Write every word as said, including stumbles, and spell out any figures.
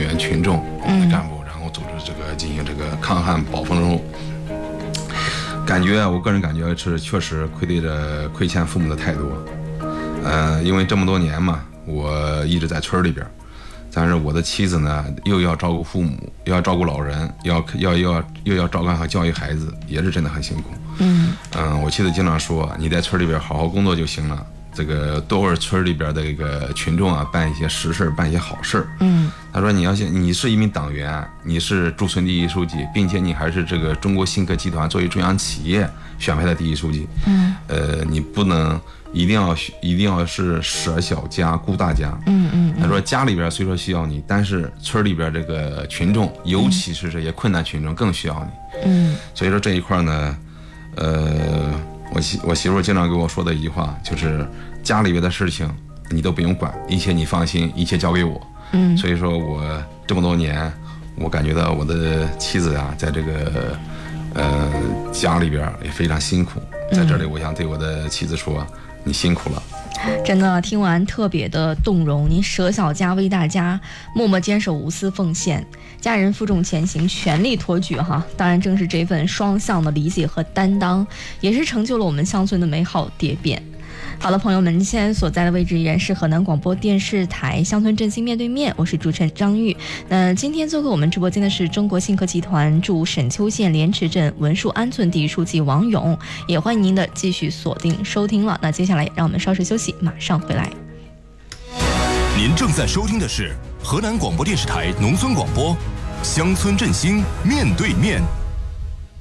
员群众、嗯、干部，然后组织这个进行这个抗旱保丰收。感觉啊，我个人感觉是确实愧对着亏欠父母的太多。呃，因为这么多年嘛，我一直在村里边，但是我的妻子呢，又要照顾父母，又要照顾老人，要要要又要照看和教育孩子，也是真的很辛苦。嗯嗯、呃，我妻子经常说，你在村里边好好工作就行了。这个多为村里边的一个群众啊办一些实事，办一些好事。嗯，他说你要想你是一名党员，你是驻村第一书记，并且你还是这个中国信科集团作为中央企业选派的第一书记。嗯，呃，你不能一定要一定要是舍小家顾大家。嗯嗯，他说家里边虽说需要你，但是村里边这个群众，尤其是这些困难群众更需要你。嗯，所以说这一块呢，呃。我媳我媳妇经常跟我说的一句话就是，家里边的事情你都不用管，一切你放心，一切交给我。嗯，所以说我这么多年，我感觉到我的妻子啊，在这个呃家里边也非常辛苦。在这里，我想对我的妻子说，你辛苦了。 真的听完特别的动容，您舍小家为大家，默默坚守无私奉献，家人负重前行，全力托举哈。当然正是这份双向的理解和担当，也是成就了我们乡村的美好蝶变。好了，朋友们，现在所在的位置依然是河南广播电视台乡村振兴面对面，我是主持人张玉。那今天做客我们直播间的是中国信科集团驻沈丘县莲池镇文树安村第一书记王勇，也欢迎您的继续锁定收听了。那接下来让我们稍事休息，马上回来。 您正在收听的是河南广播电视台农村广播乡村振兴面对面。